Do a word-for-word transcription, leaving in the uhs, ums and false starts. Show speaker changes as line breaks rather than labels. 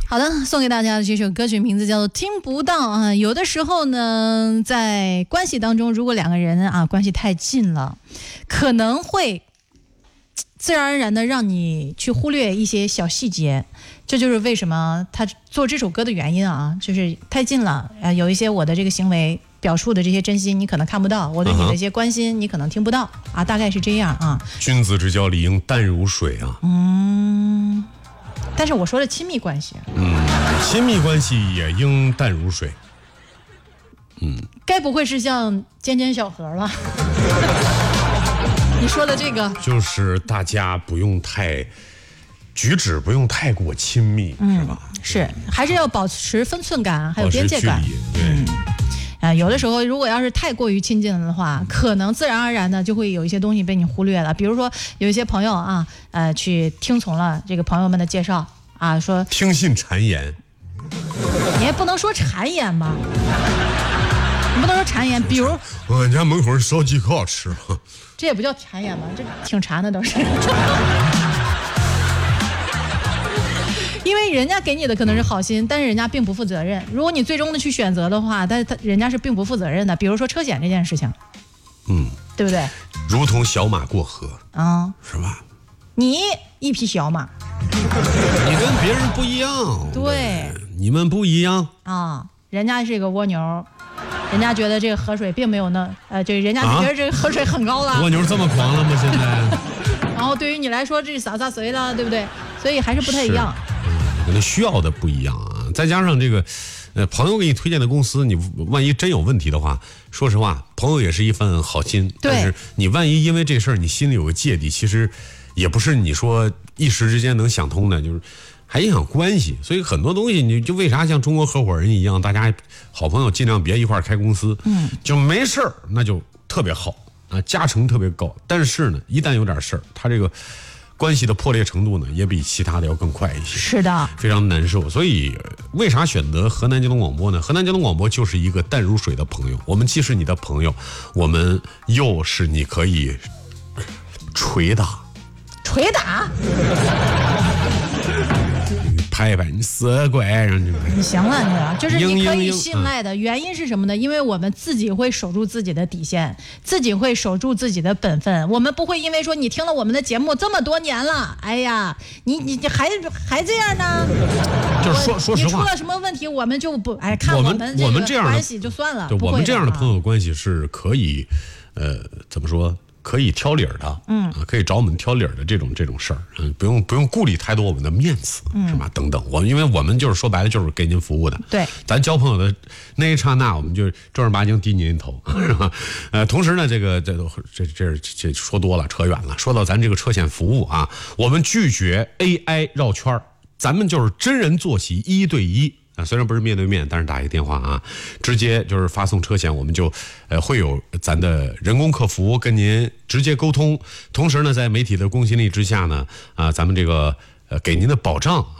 好的，送给大家的这首歌曲名字叫做《听不到》啊。有的时候呢，在关系当中，如果两个人啊关系太近了，可能会自然而然的让你去忽略一些小细节。这就是为什么他做这首歌的原因啊，就是太近了，呃，有一些我的这个行为表述的这些真心，你可能看不到；我对你的一些关心，你可能听不到啊，大概是这样啊。
君子之交理应淡如水啊。
嗯。但是我说的亲密关系，
嗯，亲密关系也应淡如水。嗯，
该不会是像尖尖小盒吧？你说的这个，
就是大家不用太举止不用太过亲密，
嗯、
是吧？
是，还是要保持分寸感，还有边界感。
对。
嗯啊、呃，有的时候如果要是太过于亲近了的话，可能自然而然的就会有一些东西被你忽略了。比如说有一些朋友啊，呃，去听从了这个朋友们的介绍啊，说
听信谗言，
你也不能说谗言吧，你不能说谗言。比如
我家门口烧鸡可好吃了，
这也不叫谗言吧，这挺馋的倒是。因为人家给你的可能是好心，但是人家并不负责任。如果你最终的去选择的话，但是他人家是并不负责任的。比如说车险这件事情，
嗯，
对不对？
如同小马过河
啊、嗯，
是吧？
你一匹小马，
你跟别人不一样，
对，
你们不一样
啊。人家是个蜗牛，人家觉得这个河水并没有那呃，对，人家觉得这个河水很高了。
啊、蜗牛这么狂了吗？现在？
然后对于你来说，这是洒洒随了，对不对？所以还是不太一样。
可能需要的不一样啊，再加上这个，呃，朋友给你推荐的公司，你万一真有问题的话，说实话，朋友也是一份好心，但是你万一因为这事儿你心里有个芥蒂，其实也不是你说一时之间能想通的，就是还影响关系。所以很多东西，你就为啥像中国合伙人一样，大家好朋友尽量别一块儿开公司，嗯，就没事儿那就特别好啊，加成特别高。但是呢，一旦有点事儿，他这个关系的破裂程度呢，也比其他的要更快一些。
是的，
非常难受。所以，为啥选择河南交通广播呢？河南交通广播就是一个淡如水的朋友。我们既是你的朋友，我们又是你可以捶打、
捶打、
拍拍你死鬼，让你
你行了，你了，就是你可以
嘤嘤嘤
信赖的。原因是什么呢？因为我们自己会守住自己的底线，自己会守住自己的本分。我们不会因为说你听了我们的节目这么多年了，哎呀，你你你还还这样呢？
就是说说实话，
你出了什么问题，我们就不哎看
我
们
们我们这样的
关系就算了。
对，我们这样的朋
友
友关系是可以，呃，怎么说？可以挑理儿的，嗯、啊，可以找我们挑理儿的这种这种事儿，嗯，不用不用顾虑太多我们的面子，嗯、是吧？等等，我因为我们就是说白了就是给您服务的，
对，
咱交朋友的那一刹那，我们就正儿八经低您一头，是吧？呃，同时呢，这个这这这这说多了，扯远了。说到咱这个车险服务啊，我们拒绝 A I 绕圈儿，咱们就是真人坐席，一对一。啊，虽然不是面对面，但是打一个电话啊，直接就是发送车险，我们就呃会有咱的人工客服跟您直接沟通。同时呢，在媒体的公信力之下呢，啊，咱们这个呃给您的保障。